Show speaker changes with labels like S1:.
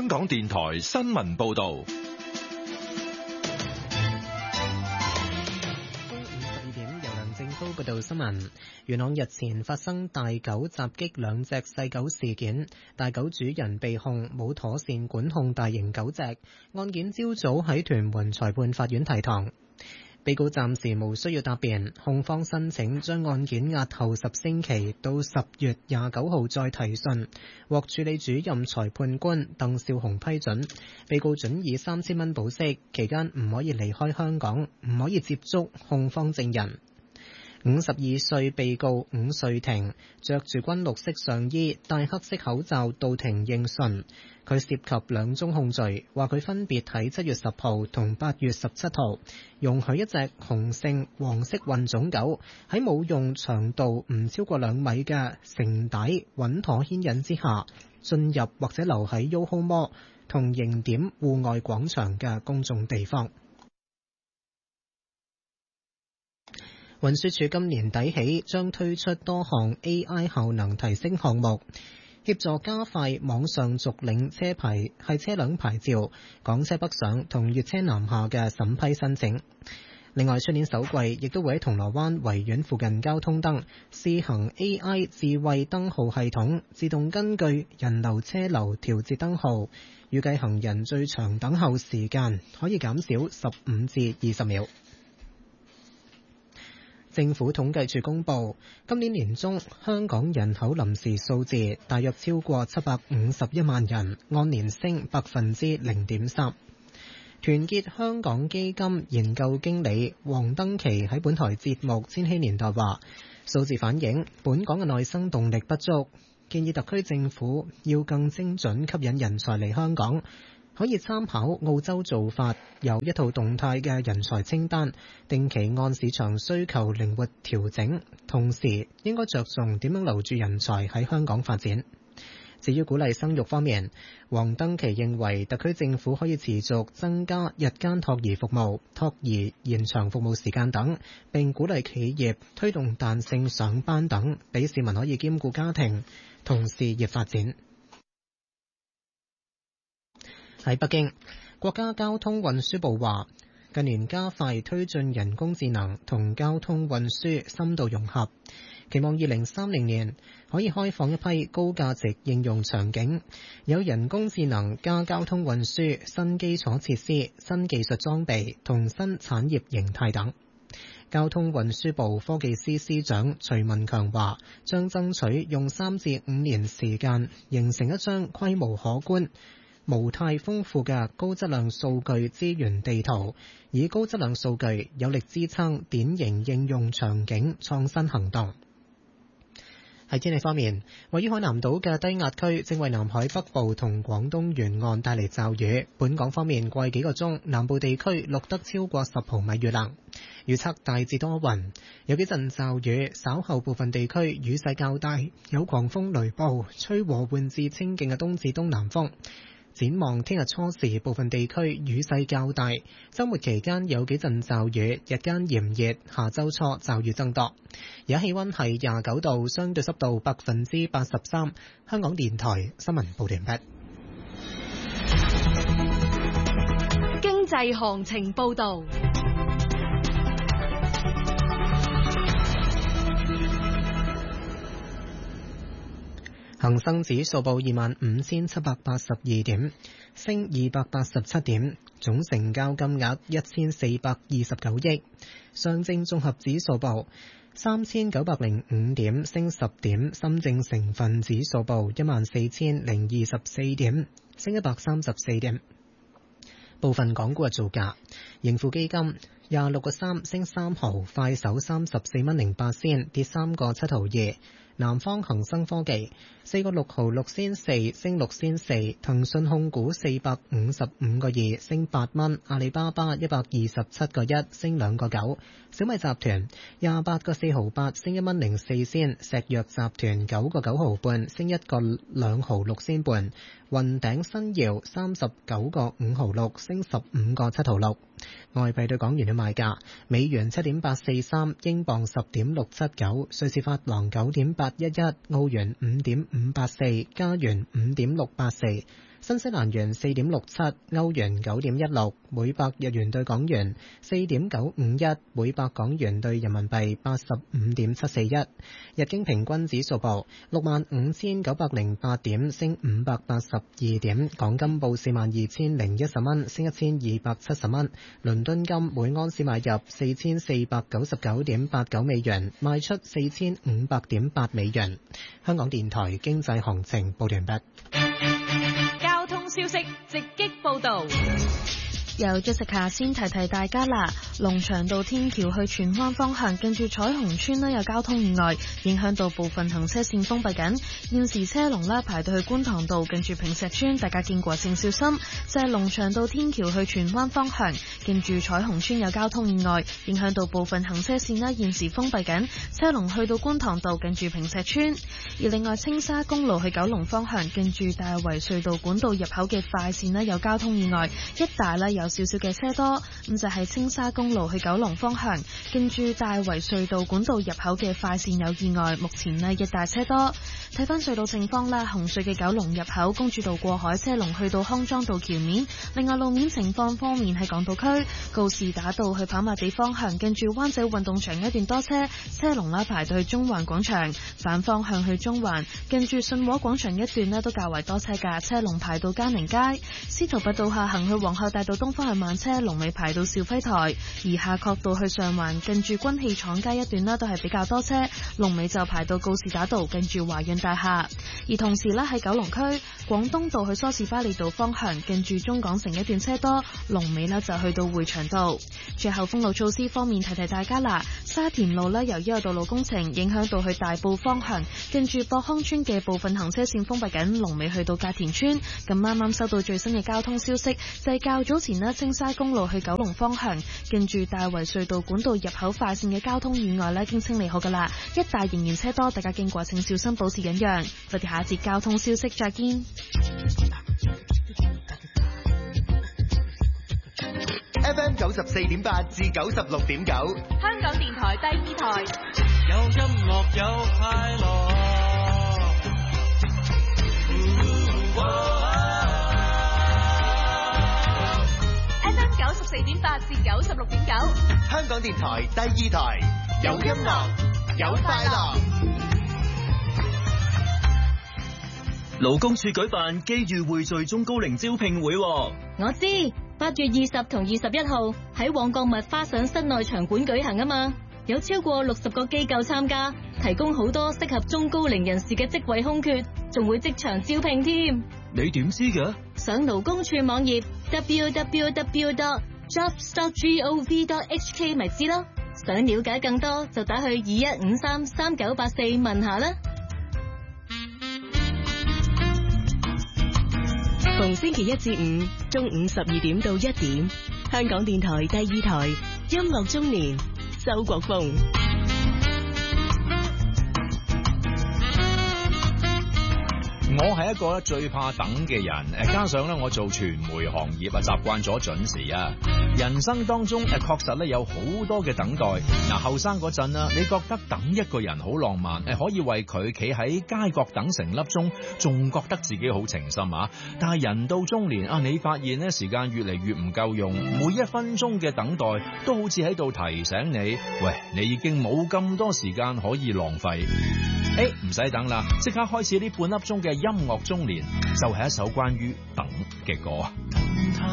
S1: 香港電台新聞報道。
S2: 政府報道新聞，元朗日前發生大狗襲擊兩隻細狗事件，大狗主人被控冇妥善管控大型狗隻，案件朝早喺屯門裁判法院提堂。被告暫時無需要答辯，控方申請將案件押後10星期到10月29號再提訊，獲處理主任裁判官鄧少雄批准。被告准以3000蚊保釋，期間唔可以離開香港，唔可以接觸控方證人。52歲被告伍瑞庭着住軍綠色上衣，戴黑色口罩到庭應訊。佢涉及2宗控罪，話佢分別喺7月10號同8月17號容許一隻雄性黃色混種狗喺冇用長度唔超過2米嘅繩帶穩妥牽引之下進入或者留喺 YOHO Mall 同迎點戶外廣場嘅公眾地方。運輸署今年底起將推出多項 AI 效能提升項目，協助加快網上續領車輛牌照、港車北上同粵車南下嘅審批申請。另外，出年首季亦都會喺銅鑼灣維園附近交通燈試行 AI 智慧燈號系統，自動根據人流車流調節燈號，預計行人最長等候時間可以減少15至20秒。政府統計處公布，今年年中香港人口臨時數字大約超過751萬人，按年升0.3%。團結香港基金研究經理黃登琪喺本台節目《千禧年代》話，數字反映本港嘅內生動力不足，建議特區政府要更精準吸引人才嚟香港。可以參考澳洲做法，有一套動態嘅人才清單，定期按市場需求靈活調整，同時應該着重點樣留住人才喺香港發展。至於鼓勵生育方面，黃登琪認為特區政府可以持續增加日間托兒服務、托兒延長服務時間等，並鼓勵企業推動彈性上班等，俾市民可以兼顧家庭同事業發展。喺北京，國家交通運輸部話，近年加快推進人工智能同交通運輸深度融合，期望2030年可以開放一批高價值應用場景，有人工智能加交通運輸新基礎設施、新技術裝備同新產業形態等。交通運輸部科技司司長徐文強話，將爭取用3至5年時間形成一張規模可觀、模態豐富嘅高質量數據資源地圖，以高質量數據有力支撐典型應用場景創新行動。喺天氣方面，位於海南島嘅低壓區正為南海北部同廣東沿岸帶嚟驟雨。本港方面，過去幾個鐘南部地區錄得超過10毫米雨量。預測大致多雲，有幾陣驟雨，稍後部分地區雨勢較大，有狂風雷暴，吹和緩至清勁嘅東至東南風。展望聽日初時，部分地區雨勢較大，週末期間有幾陣驟雨，日間炎熱，下週初驟雨增多。而家氣溫係29度，相對濕度83%。香港電台新聞報道完畢。
S3: 經濟行情報道。
S2: 恒生指數報25,782點，升287點，總成交金額1429億。上證綜合指數報3,905點，升10點。深證成分指數報14,024點，升134點。部分港股嘅造價：盈富基金26個3升3毫，快手34蚊08仙跌3個7毫2。南方恒生科技4個6毫6仙4升6仙4，騰訊控股455個2升8蚊，阿里巴巴127個1升2個9，小米集團28個4毫8升1蚊04仙，石藥集團9個9毫半升1個2毫6仙半，雲頂新耀39個5毫6升15個7毫6。外幣對港元嘅賣價：美元7.843，英鎊10.679，瑞士法郎9.811，澳元5.584，加元5.684， 新西蘭元4.67，歐元9.16，每百日元對港元4.951，每百港元對人民幣85.741。日經平均指數報65,908點，升582點。港金報42,010蚊，升1270蚊。倫敦金每盎司買入4,499.89美元，賣出4,500.8美元。香港電台經濟行情報完畢。
S3: 交通消息直擊報道。
S4: 由 Jessica 先提提大家啦，龍翔道天橋去荃灣方向近住彩虹村有交通意外，影響到部分行車線封閉緊，現時車龍排到去觀塘道近住坪石村，大家經過請小心。就係龍翔道天橋去荃灣方向近住彩虹村有交通意外，影響到部分行車線現時封閉緊，車龍去到觀塘道近住坪石村。而另外青沙公路去九龍方向近住大圍隧道管道入口嘅快線有交通意外，一帶有少少嘅車多，咁就係青沙公路去九龍方向近住大圍隧道管道入口嘅快線有意外，目前一帶車多。睇翻隧道情況啦，紅隧嘅九龍入口公主道過海車龍去到康莊道橋面。另外路面情況方面，喺港島區告士打道去跑馬地方向近住灣仔運動場一段多車，車龍排到去中環廣場。反方向去中環近住信和廣場一段都較為多車㗎，車龍排到嘉寧街。司徒拔道下行去皇后大道東方向慢車，龍尾排到肇輝台。而夏慤道去上環近住軍器廠街一段都係比較多車，龍尾就排到告士打道近住華潤大廈。而同時喺九龍區廣東道去梳士巴利道方向近住中港城一段車多，龍尾就去到匯祥道。最後封路措施方面，提提大家啦，沙田路由於有道路工程，影響到去大埔方向近住博康村嘅部分行車線封閉緊，龍尾去到隔田村。咁啱啱收到最新嘅交通消息，就係較早前青沙公路去九龍方向近住大圍隧道管道入口快線嘅交通意外已經清理好噶啦，一帶仍然車多，大家經過請小心保持忍讓。我哋下一節交通消息再見。
S5: FM 94.8至96.9，
S3: 香港電台第二台，
S6: 有音樂有快樂。
S3: FM 94.8至96.9，
S5: 香港電台第二台，有音樂有快樂。
S7: 勞工處舉辦機遇匯聚中高齡招聘會。
S8: 我知8月20同21號喺旺角麥花臣室內場館舉行啊嘛，有超過60個機構參加，提供好多適合中高齡人士嘅職位空缺，仲會即場招聘添。
S7: 你點知嘅？
S8: 上勞工處網頁 www.jobs.gov.hk 咪知咯。想了解更多就打去21533984問下啦。
S9: 逢星期一至五中午12點到1點，香港電台第二台音樂中年，周國峰。
S1: 我係一個最怕等嘅人，加上咧我做傳媒行業習慣咗準時啊。人生當中確實咧有好多嘅等待。後生嗰陣你覺得等一個人好浪漫，可以為佢企喺街角等成粒鐘，仲覺得自己好情深啊。但係人到中年你發現咧時間越嚟越唔夠用，每一分鐘嘅等待都好似喺度提醒你，喂，你已經冇咁多時間可以浪費。唔使等啦，即刻開始呢半粒鐘嘅音樂中年，就係一首關於等嘅歌。